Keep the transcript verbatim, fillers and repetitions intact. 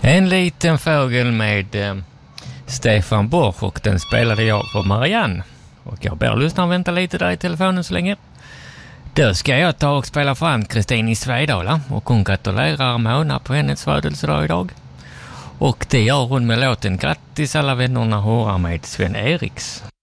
En liten fågel med eh, Stefan Borch, och den spelade jag för Marianne. Och jag ber lyssnaren vänta lite där i telefonen så länge. Då ska jag ta och spela fram Kristin i Svedala, och hon gratulerar Mona på hennes födelsedag idag. Och det gör hon med låten Grattis alla vännerna höra med Sven Eriks.